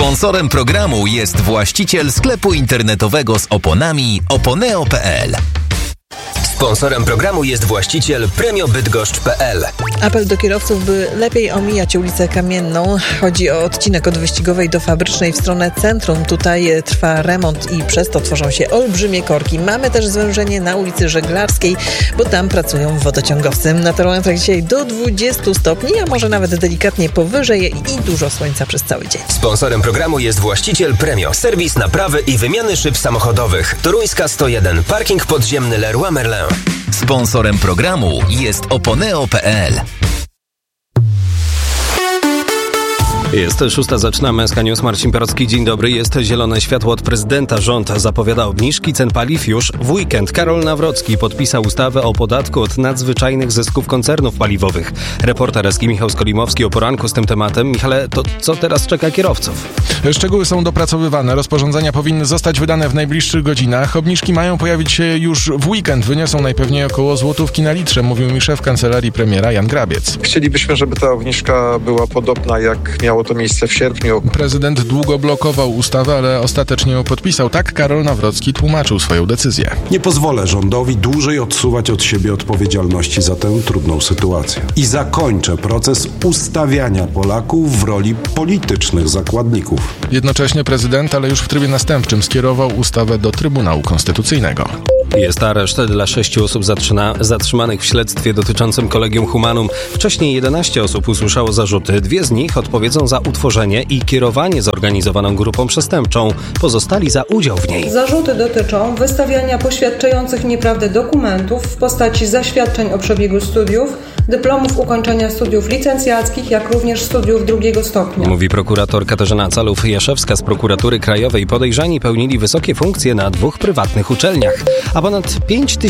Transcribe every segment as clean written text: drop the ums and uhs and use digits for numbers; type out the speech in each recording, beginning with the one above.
Sponsorem programu jest właściciel sklepu internetowego z oponami oponeo.pl. Sponsorem programu jest właściciel premiobydgoszcz.pl. Apel do kierowców, by lepiej omijać ulicę Kamienną. Chodzi o odcinek od Wyścigowej do Fabrycznej w stronę centrum. Tutaj trwa remont i przez to tworzą się olbrzymie korki. Mamy też zwężenie na ulicy Żeglarskiej, bo tam pracują wodociągowcy. Na termometrach dzisiaj do 20 stopni, a może nawet delikatnie powyżej i dużo słońca przez cały dzień. Sponsorem programu jest właściciel Premio. Serwis naprawy i wymiany szyb samochodowych. Toruńska 101. Parking podziemny Leroy Merlin. Sponsorem programu jest oponeo.pl. Jest 6, zaczynamy SK News. Marcin Perocki, dzień dobry. Jest zielone światło od prezydenta. Rząd zapowiada obniżki cen paliw już w weekend. Karol Nawrocki podpisał ustawę o podatku od nadzwyczajnych zysków koncernów paliwowych. Reporter SK Michał Skolimowski o poranku z tym tematem. Michale, to co teraz czeka kierowców? Szczegóły są dopracowywane. Rozporządzenia powinny zostać wydane w najbliższych godzinach. Obniżki mają pojawić się już w weekend. Wyniosą najpewniej około złotówki na litrze, mówił mi szef kancelarii premiera Jan Grabiec. Chcielibyśmy, żeby ta obniżka była podobna, jak miało to miejsce w sierpniu. Prezydent długo blokował ustawę, ale ostatecznie ją podpisał. Tak Karol Nawrocki tłumaczył swoją decyzję. Nie pozwolę rządowi dłużej odsuwać od siebie odpowiedzialności za tę trudną sytuację. I zakończę proces ustawiania Polaków w roli politycznych zakładników. Jednocześnie prezydent, ale już w trybie następczym, skierował ustawę do Trybunału Konstytucyjnego. Jest areszt dla 6 osób zatrzymanych w śledztwie dotyczącym Collegium Humanum. Wcześniej 11 osób usłyszało zarzuty. 2 z nich odpowiedzą za utworzenie i kierowanie zorganizowaną grupą przestępczą. Pozostali za udział w niej. Zarzuty dotyczą wystawiania poświadczających nieprawdę dokumentów w postaci zaświadczeń o przebiegu studiów, dyplomów ukończenia studiów licencjackich, jak również studiów 2 stopnia. Mówi prokurator Katarzyna Calów-Jaszewska z Prokuratury Krajowej. Podejrzani pełnili wysokie funkcje na 2 prywatnych uczelniach. A ponad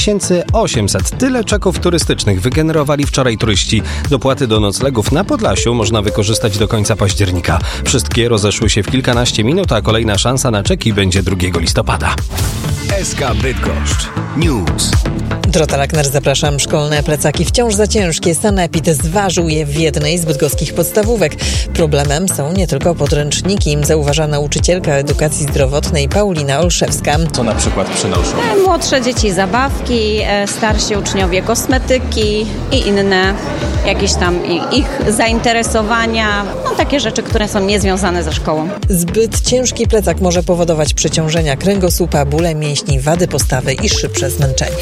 5800 tyle czeków turystycznych wygenerowali wczoraj turyści. Dopłaty do noclegów na Podlasiu można wykorzystać do końca października. Wszystkie rozeszły się w kilkanaście minut, a kolejna szansa na czeki będzie 2 listopada. SK Bydgoszcz News. Dorota Lackner, zapraszam. Szkolne plecaki wciąż za ciężkie. Sanepid zważył je w jednej z bydgoskich podstawówek. Problemem są nie tylko podręczniki, zauważa nauczycielka edukacji zdrowotnej Paulina Olszewska. Co na przykład przynoszą? Młodsze dzieci zabawki, starsi uczniowie kosmetyki i inne jakieś tam ich zainteresowania. Takie rzeczy, które są niezwiązane ze szkołą. Zbyt ciężki plecak może powodować przeciążenia kręgosłupa, bóle mięśni, wady postawy i szybsze zmęczenie.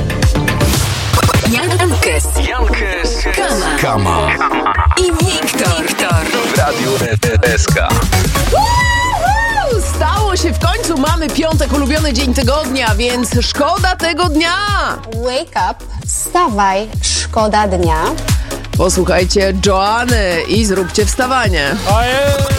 Jankes, Kama i Wiktor W Radiu SK. Stało się w końcu, mamy piątek, ulubiony dzień tygodnia, więc szkoda tego dnia. Wake up, wstawaj, szkoda dnia. Posłuchajcie Joanny i zróbcie wstawanie.